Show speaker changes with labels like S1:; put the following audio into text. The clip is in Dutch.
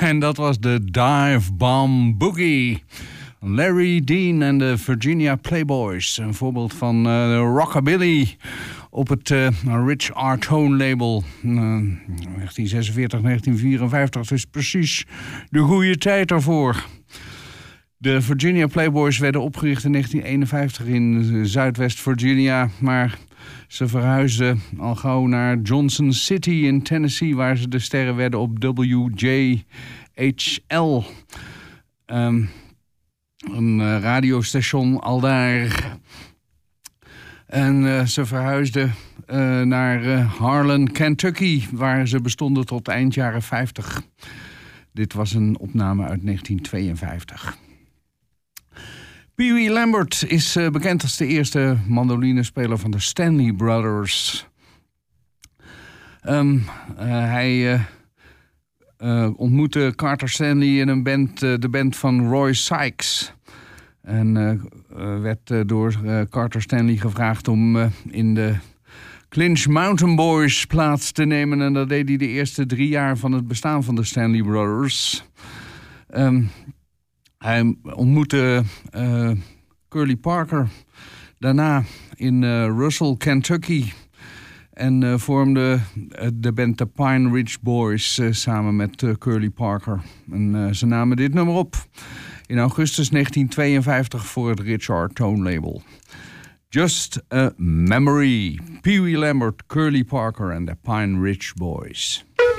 S1: En dat was de Dive Bomb Boogie. Larry Dean en de Virginia Playboys. Een voorbeeld van de rockabilly op het Rich Artone label. 1946, 1954, dus precies de goede tijd daarvoor. De Virginia Playboys werden opgericht in 1951 in Zuidwest Virginia, maar ze verhuisden al gauw naar Johnson City in Tennessee, waar ze de sterren werden op WJHL. Een radiostation aldaar. En ze verhuisden naar Harlan, Kentucky, waar ze bestonden tot eind jaren 50. Dit was een opname uit 1952. Pee Wee Lambert is bekend als de eerste mandolinespeler van de Stanley Brothers. Hij ontmoette Carter Stanley in een band, de band van Roy Sykes. En werd door Carter Stanley gevraagd om in de Clinch Mountain Boys plaats te nemen. En dat deed hij de eerste 3 jaar van het bestaan van de Stanley Brothers. Hij ontmoette Curly Parker daarna in Russell, Kentucky. En vormde de band The Pine Ridge Boys samen met Curly Parker. En ze namen dit nummer op in augustus 1952 voor het Rich Artone label. Just a Memory. Pee Wee Lambert, Curly Parker en The Pine Ridge Boys.